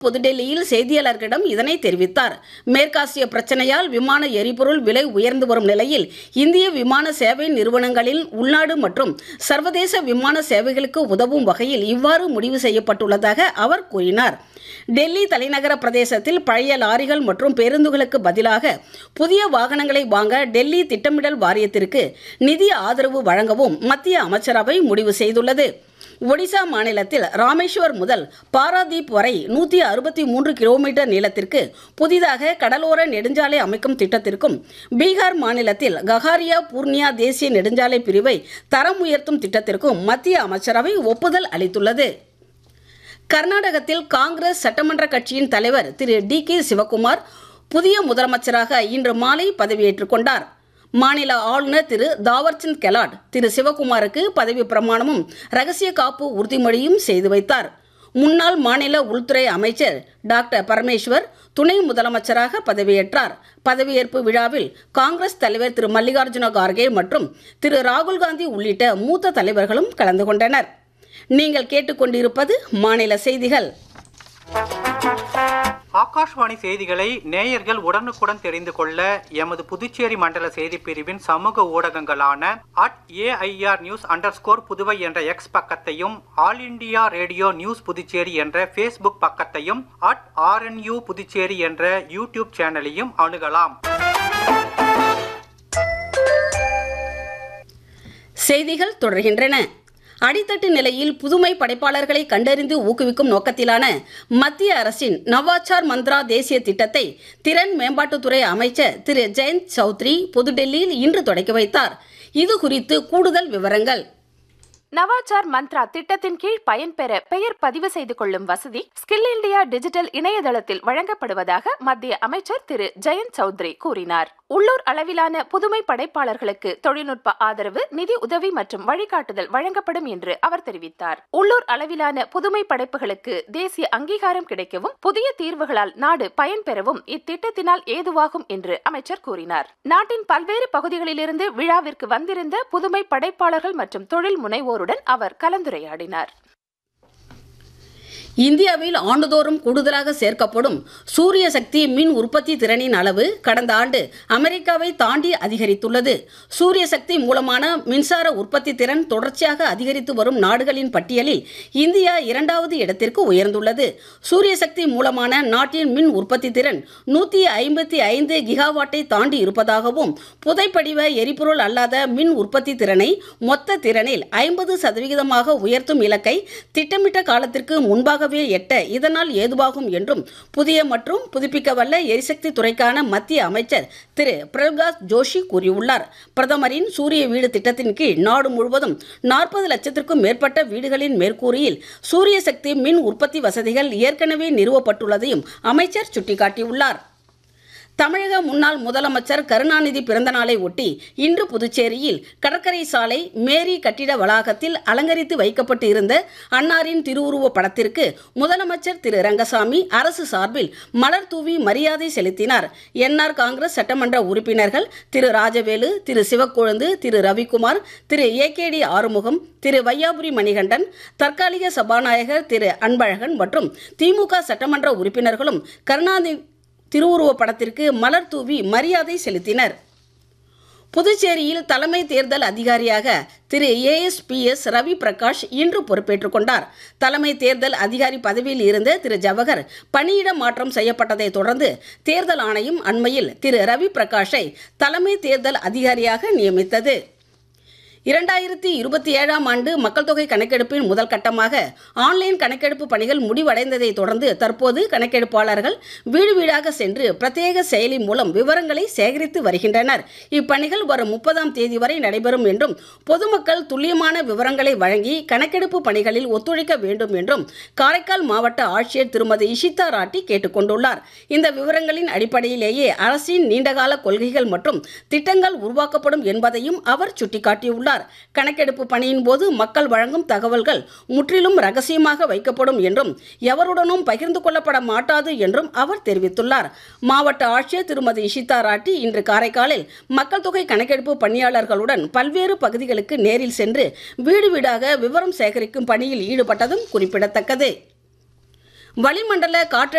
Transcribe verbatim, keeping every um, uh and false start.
புதுடெல்லியில் செய்தியாளர்களிடம் இதனை தெரிவித்தார். மேற்காசிய பிரச்சனையால் விமான எரிபொருள் விலை உயர்ந்து வரும் நிலையில் இந்திய விமான சேவை நிறுவனங்களில் உள்நாடு மற்றும் சர்வதேச விமான சேவைகளுக்கு உதவும் வகையில் இவ்வாறு முடிவு செய்யப்பட்டுள்ளதாக அவர் கூறினார். டெல்லி தலைநகர பிரதேசத்தில் பழைய லாரிகள் மற்றும் பேருந்துகளுக்கு பதிலாக புதிய வாகனங்களை வாங்க டெல்லி திட்டமிடல் வாரியத்திற்கு நிதி ஆதரவு வழங்கவும் மத்திய அமைச்சரவை முடிவு செய்துள்ளது. ஒடிசா மாநிலத்தில் ராமேஸ்வர் முதல் பாராதீப் வரை நூற்றி அறுபத்தி மூன்று கிலோமீட்டர் நீளத்திற்கு புதிதாக கடலோர நெடுஞ்சாலை அமைக்கும் திட்டத்திற்கும், பீகார் மாநிலத்தில் ககாரியா பூர்ணியா தேசிய நெடுஞ்சாலை பிரிவை தரம் உயர்த்தும் திட்டத்திற்கும் மத்திய அமைச்சரவை ஒப்புதல் அளித்துள்ளது. கர்நாடகத்தில் காங்கிரஸ் சட்டமன்ற கட்சியின் தலைவர் திரு டி கே சிவகுமார் புதிய முதலமைச்சராக இன்று மாலை பதவியேற்றுக் கொண்டார். மாநில ஆளுநர் திரு தாவர்சந்த் கெலாட் திரு சிவகுமாருக்கு பதவி பிரமாணமும் ரகசிய காப்பு உறுதிமொழியும் செய்து வைத்தார். முன்னாள் மாநில உள்துறை அமைச்சர் டாக்டர் பரமேஸ்வர் துணை முதலமைச்சராக பதவியேற்றார். பதவியேற்பு விழாவில் காங்கிரஸ் தலைவர் திரு மல்லிகார்ஜுன கார்கே மற்றும் திரு ராகுல் காந்தி உள்ளிட்ட மூத்த தலைவர்களும் கலந்து கொண்டனர். நீங்கள் கேட்டுக்கொண்டிருப்பது மாநில செய்திகள். ஆகாஷ்வாணி செய்திகளை நேயர்கள் உடனுக்குடன் தெரிந்து கொள்ள எமது புதுச்சேரி மண்டல செய்தி பிரிவின் சமூக ஊடகங்களான at AIR news under score Puduvai என்ற எக்ஸ் பக்கத்தையும், all India radio news Puducherry என்ற ஃபேஸ்புக் பக்கத்தையும், அட் ஆர்என்யூ புதுச்சேரி என்ற யூடியூப் சேனலையும் அணுகலாம். செய்திகள் தொடர்கின்றன. அடித்தட்டு நிலையில் புதுமை படைப்பாளர்களை கண்டறிந்து ஊக்குவிக்கும் நோக்கத்திலான மத்திய அரசின் நவாச்சார் மந்த்ரா தேசிய திட்டத்தை திறன் மேம்பாட்டுத்துறை அமைச்சர் திரு ஜெயந்த் சௌத்ரி புதுடெல்லியில் இன்று தொடங்கி வைத்தார். இது குறித்து கூடுதல் விவரங்கள். நவாச்சார் மந்த்ரா திட்டத்தின் கீழ் பயன்பெற பெயர் பதிவு செய்து கொள்ளும் வசதி ஸ்கில் இந்தியா டிஜிட்டல் இணையதளத்தில் வழங்கப்படுவதாக மத்திய அமைச்சர் திரு ஜெயந்த் சௌத்ரி கூறினார். உள்ளூர் அளவிலான புதுமை படைப்பாளர்களுக்கு தொழில்நுட்ப ஆதரவு, நிதி உதவி மற்றும் வழிகாட்டுதல் வழங்கப்படும் என்று அவர் தெரிவித்தார். உள்ளூர் அளவிலான புதுமை படைப்புகளுக்கு தேசிய அங்கீகாரம் கிடைக்கவும் புதிய தீர்வுகளால் நாடு பயன்பெறவும் இத்திட்டத்தினால் ஏதுவாகும் என்று அமைச்சர் கூறினார். நாட்டின் பல்வேறு பகுதிகளிலிருந்து விழாவிற்கு வந்திருந்த புதுமை படைப்பாளர்கள் மற்றும் தொழில் முனைவோருடன் அவர் கலந்துரையாடினார். இந்தியாவில் ஆண்டுதோறும் கூடுதலாக சேர்க்கப்படும் சூரிய சக்தி மின் உற்பத்தி திறனின் அளவு கடந்த ஆண்டு அமெரிக்காவை தாண்டி அதிகரித்துள்ளது. சூரிய சக்தி மூலமான மின்சார உற்பத்தி திறன் தொடர்ச்சியாக அதிகரித்து வரும் நாடுகளின் பட்டியலில் இந்தியா இரண்டாவது இடத்திற்கு உயர்ந்துள்ளது. சூரிய சக்தி மூலமான நாட்டின் மின் உற்பத்தி திறன் நூற்றி ஐம்பத்தி ஐந்து கிகாவாட்டை தாண்டி இருப்பதாகவும், புதைப்படிவ எரிபொருள் அல்லாத மின் உற்பத்தி திறனை மொத்த திறனில் ஐம்பது சதவிகிதமாக உயர்த்தும் இலக்கை திட்டமிட்ட காலத்திற்கு முன்பாக எட்ட இதனால் ஏதுவாகும் என்றும் புதிய மற்றும் புதுப்பிக்கவல்ல எரிசக்தி துறைக்கான மத்திய அமைச்சர் திரு பிரகாஷ் ஜோஷி கூறியுள்ளார். பிரதமரின் சூரிய வீடு திட்டத்தின் கீழ் நாடு முழுவதும் நாற்பது லட்சத்திற்கும் மேற்பட்ட வீடுகளின் மேற்கூரையில் சூரிய சக்தி மின் உற்பத்தி வசதிகள் ஏற்கனவே நிறுவப்பட்டுள்ளதையும் அமைச்சர் சுட்டிக்காட்டியுள்ளார். தமிழக முன்னாள் முதலமைச்சர் கருணாநிதி பிறந்த நாளை ஒட்டி இன்று புதுச்சேரியில் கடற்கரை சாலை மேரி கட்டிட வளாகத்தில் அலங்கரித்து வைக்கப்பட்டு இருந்த அன்னாரின் திருவுருவ படத்திற்கு முதலமைச்சர் திரு ரங்கசாமி அரசு சார்பில் மலர் தூவி மரியாதை செலுத்தினார். என்ஆர் காங்கிரஸ் சட்டமன்ற உறுப்பினர்கள் திரு ராஜவேலு, திரு சிவக்கொழுந்து, திரு ரவிக்குமார், திரு ஏ கே டி ஆறுமுகம், திரு வையாபுரி மணிகண்டன், தற்காலிக சபாநாயகர் திரு அன்பழகன் மற்றும் திமுக சட்டமன்ற உறுப்பினர்களும் கருணாநிதி திருவுருவ படத்திற்கு மலர் தூவி மரியாதை செலுத்தினர். புதுச்சேரியில் தலைமை தேர்தல் அதிகாரியாக திரு A S B S Ravi Prakash இன்று பொறுப்பேற்றுக் கொண்டார். தலைமை தேர்தல் அதிகாரி பதவியில் இருந்த திரு ஜவஹர் பணியிட மாற்றம் செய்யப்பட்டதை தொடர்ந்து தேர்தல் ஆணையம் அண்மையில் திரு ரவி பிரகாஷை தலைமை தேர்தல் அதிகாரியாக நியமித்தது. இரண்டாயிரத்தி இருபத்தி ஏழாம் ஆண்டு மக்கள் தொகை கணக்கெடுப்பின் முதல் கட்டமாக ஆன்லைன் கணக்கெடுப்பு பணிகள் முடிவடைந்ததை தொடர்ந்து தற்போது கணக்கெடுப்பாளர்கள் வீடு வீடாக சென்று பிரத்யேக செயலி மூலம் விவரங்களை சேகரித்து வருகின்றனர். இப்பணிகள் வரும் முப்பதாம் தேதி வரை நடைபெறும் என்றும் பொதுமக்கள் துல்லியமான விவரங்களை வழங்கி கணக்கெடுப்பு பணிகளில் ஒத்துழைக்க வேண்டும் என்றும் காரைக்கால் மாவட்ட ஆட்சியர் திருமதி இஷிதா ராட்டி கேட்டுக் கொண்டுள்ளார். இந்த விவரங்களின் அடிப்படையிலேயே அரசின் நீண்டகால கொள்கைகள் மற்றும் திட்டங்கள் உருவாக்கப்படும் என்பதையும் அவர் சுட்டிக்காட்டியுள்ளார். கணக்கெடுப்பு பணியின் போது மக்கள் வழங்கும் தகவல்கள் முற்றிலும் ரகசியமாக வைக்கப்படும் என்றும் எவருடனும் பகிர்ந்து கொள்ளப்பட மாட்டாது என்றும் அவர் தெரிவித்துள்ளார். மாவட்ட ஆட்சியர் திருமதி இஷிதா ராட்டி இன்று காரைக்காலில் மக்கள் தொகை கணக்கெடுப்பு பணியாளர்களுடன் பல்வேறு பகுதிகளுக்கு நேரில் சென்று வீடு வீடாக விவரம் சேகரிக்கும் பணியில் ஈடுபட்டதும் குறிப்பிடத்தக்கது. வளிமண்டல காற்று